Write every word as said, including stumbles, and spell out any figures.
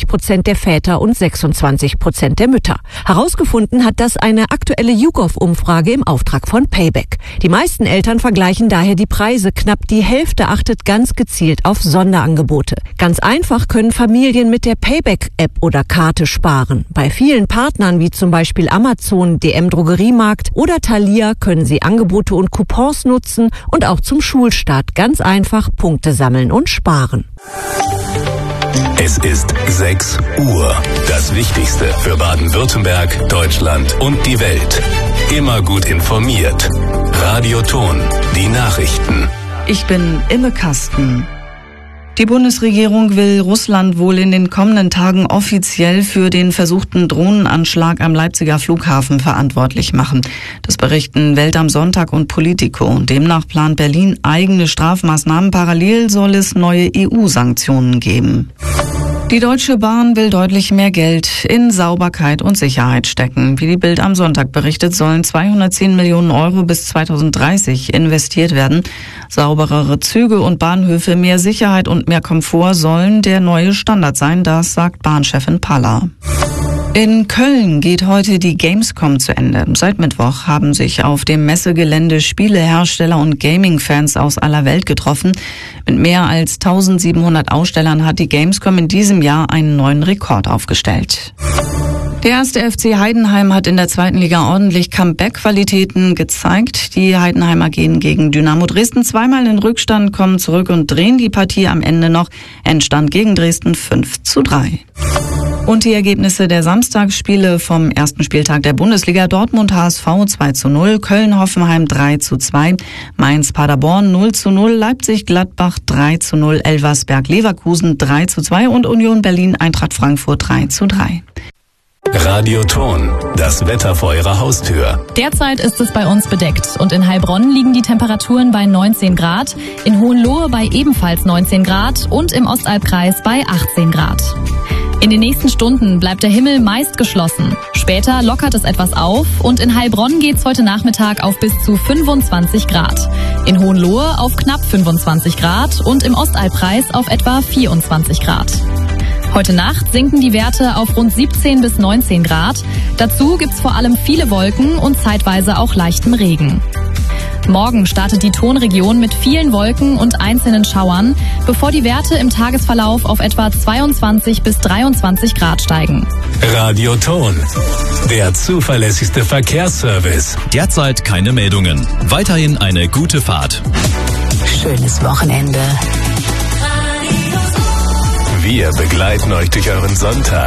Prozent der Väter und sechsundzwanzig Prozent der Mütter. Herausgefunden hat das eine aktuelle YouGov-Umfrage im Auftrag von Payback. Die meisten Eltern vergleichen daher die Preise. Knapp die Hälfte achtet ganz gezielt auf Sonderangebote. Ganz einfach können Familien mit der Payback-App oder Karte sparen. Bei vielen Partnern wie zum Beispiel Amazon, D M Drogeriemarkt oder Thalia können Sie Angebote und Coupons nutzen und auch zum Schulstart ganz einfach Punkte sammeln und sparen. Es ist sechs Uhr. Das Wichtigste für Baden-Württemberg, Deutschland und die Welt. Immer gut informiert. Radio Ton, die Nachrichten. Ich bin Imme Kasten. Die Bundesregierung will Russland wohl in den kommenden Tagen offiziell für den versuchten Drohnenanschlag am Leipziger Flughafen verantwortlich machen. Das berichten Welt am Sonntag und Politico. Demnach plant Berlin eigene Strafmaßnahmen. Parallel soll es neue E U-Sanktionen geben. Die Deutsche Bahn will deutlich mehr Geld in Sauberkeit und Sicherheit stecken. Wie die Bild am Sonntag berichtet, sollen zweihundertzehn Millionen Euro bis zweitausenddreißig investiert werden. Sauberere Züge und Bahnhöfe, mehr Sicherheit und mehr Komfort sollen der neue Standard sein, das sagt Bahnchefin Paller. In Köln geht heute die Gamescom zu Ende. Seit Mittwoch haben sich auf dem Messegelände Spielehersteller und Gaming-Fans aus aller Welt getroffen. Mit mehr als eintausendsiebenhundert Ausstellern hat die Gamescom in diesem Jahr einen neuen Rekord aufgestellt. Der erste F C Heidenheim hat in der zweiten Liga ordentlich Comeback-Qualitäten gezeigt. Die Heidenheimer gehen gegen Dynamo Dresden zweimal in Rückstand, kommen zurück und drehen die Partie am Ende noch. Endstand gegen Dresden fünf zu drei. Und die Ergebnisse der Samstagsspiele vom ersten Spieltag der Bundesliga: Dortmund H S V zwei zu null, Köln-Hoffenheim drei zu zwei, Mainz-Paderborn null zu null, Leipzig-Gladbach drei zu null, Elversberg-Leverkusen drei zu zwei und Union Berlin-Eintracht Frankfurt drei zu drei. Radio Ton, das Wetter vor Ihrer Haustür. Derzeit ist es bei uns bedeckt und in Heilbronn liegen die Temperaturen bei neunzehn Grad, in Hohenlohe bei ebenfalls neunzehn Grad und im Ostalbkreis bei achtzehn Grad. In den nächsten Stunden bleibt der Himmel meist geschlossen. Später lockert es etwas auf und in Heilbronn geht's heute Nachmittag auf bis zu fünfundzwanzig Grad. In Hohenlohe auf knapp fünfundzwanzig Grad und im Ostalbkreis auf etwa vierundzwanzig Grad. Heute Nacht sinken die Werte auf rund siebzehn bis neunzehn Grad. Dazu gibt's vor allem viele Wolken und zeitweise auch leichten Regen. Morgen startet die Tonregion mit vielen Wolken und einzelnen Schauern, bevor die Werte im Tagesverlauf auf etwa zweiundzwanzig bis dreiundzwanzig Grad steigen. Radio Ton, der zuverlässigste Verkehrsservice. Derzeit keine Meldungen. Weiterhin eine gute Fahrt. Schönes Wochenende. Wir begleiten euch durch euren Sonntag.